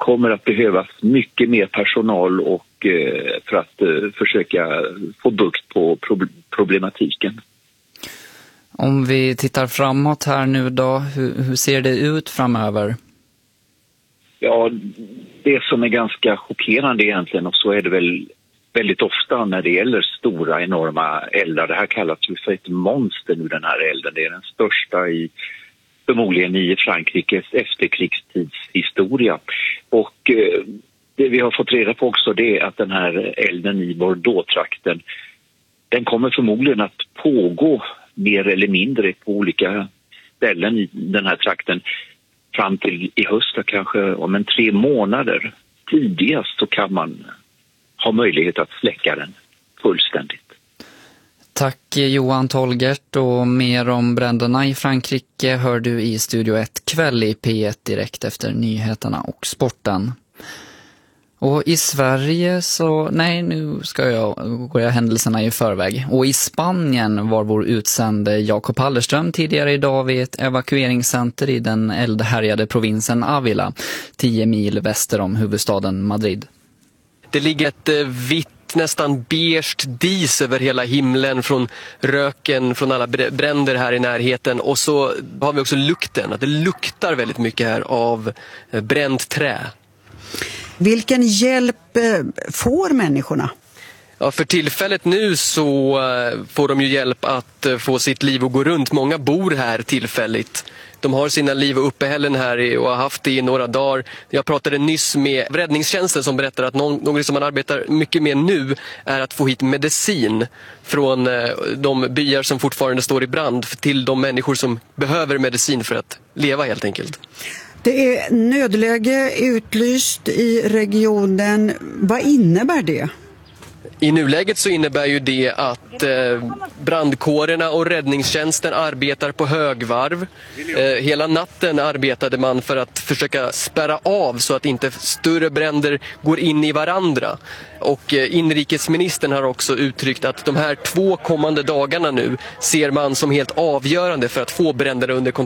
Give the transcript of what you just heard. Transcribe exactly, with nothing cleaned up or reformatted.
kommer att behövas mycket mer personal och eh, för att eh, försöka få bukt på pro- problematiken. Om vi tittar framåt här nu då, hur, hur ser det ut framöver? Ja, det som är ganska chockerande egentligen, och så är det väl väldigt ofta när det gäller stora enorma eldar. Det här kallas ju för ett monster nu, den här elden. Det är den största i förmodligen i Frankrikes efterkrigstidshistoria. Och eh, det vi har fått reda på också, det är att den här elden i Bordeaux-trakten, den kommer förmodligen att pågå mer eller mindre på olika ställen i den här trakten fram till i höst, kanske om en tre månader. Tidigast så kan man ha möjlighet att släcka den fullständigt. Tack Johan Tolgert, och mer om bränderna i Frankrike hör du i Studio ett kväll i P ett direkt efter nyheterna och sporten. Och i Sverige så, nej nu ska jag, går jag händelserna i förväg. Och i Spanien var vår utsände Jakob Hallerström tidigare idag vid ett evakueringscenter i den eldhärjade provinsen Ávila, tio mil väster om huvudstaden Madrid. Det ligger ett eh, vitt, nästan beige dis över hela himlen från röken från alla bränder här i närheten. Och så har vi också lukten, att det luktar väldigt mycket här av eh, bränt trä. Vilken hjälp får människorna? Ja, för tillfället nu så får de ju hjälp att få sitt liv att gå runt. Många bor här tillfälligt. De har sina liv och uppehällen här och har haft det i några dagar. Jag pratade nyss med räddningstjänsten som berättar att något som man arbetar mycket med nu är att få hit medicin från de byar som fortfarande står i brand till de människor som behöver medicin för att leva helt enkelt. Det är nödläge utlyst i regionen. Vad innebär det? I nuläget så innebär ju det att eh, brandkårerna och räddningstjänsten arbetar på högvarv. Eh, hela natten arbetade man för att försöka spärra av så att inte större bränder går in i varandra. Och eh, inrikesministern har också uttryckt att de här två kommande dagarna nu ser man som helt avgörande för att få bränderna under kontroll.